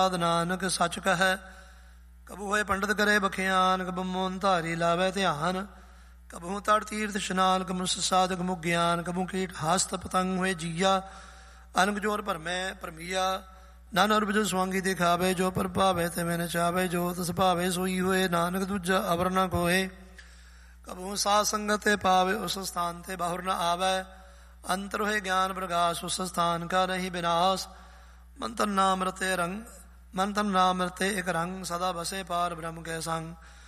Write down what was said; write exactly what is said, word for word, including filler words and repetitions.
ਨਾਨਕ ਸੱਚ ਕਹੈ। ਕਬੂ ਹੋਏ ਪੰਡਤ ਕਰੇ ਬਖਿਆਨ, ਕਬੂ ਮੋਨ ਧਾਰੀ ਲਾਵੈ ਧਿਆਨ। ਕਬੂ ਤੜ ਤੀਰਥ ਇਸ਼ਨਾਨ, ਕਬੂ ਸਾਧਕ ਮੁਖ ਗਿਆਨ। ਕਬੂ ਕੀਟ ਹਸਤ ਪਤੰਗ ਹੋਏ ਜੀਆ, ਅਨਕ ਜੋਰ ਭਰਮੈ ਭਰਮੀਆ। ਨਾਨਕ ਰੂਪ ਜੋ ਸਵਾਂਗੀ ਦਿਖਾਵੇ, ਜੋ ਪਰ ਭਾਵੇ ਤੇ ਮੈਂ ਨਚਾਵੇ। ਜੋ ਤਿਸ ਭਾਵੇ ਸੋਈ ਹੋਏ, ਨਾਨਕ ਦੂਜਾ ਅਵਰ ਨ ਕੋਏ। ਕਬੂ ਸਾਧ ਸੰਗਤ ਤੇ ਪਾਵੇ, ਉਸ ਸਥਾਨ ਤੇ ਬਾਹੁਰ ਨ ਆਵੈ। ਅੰਤਰ ਹੋਏ ਗਿਆਨ ਪ੍ਰਗਾਸ, ਉਸ ਸਥਾਨ ਕਾ ਨਹੀਂ ਵਿਨਾਸ਼। ਮੰਤਨ ਨਾਮ ਰਤੇ ਰੰਗ, ਮੰਤਨ ਨਾਮ ਰਤੇ ਇਕ ਰੰਗ, ਸਦਾ ਬਸੇ ਪਾਰ ਬ੍ਰਹਮ ਕੇ ਸੰਗ।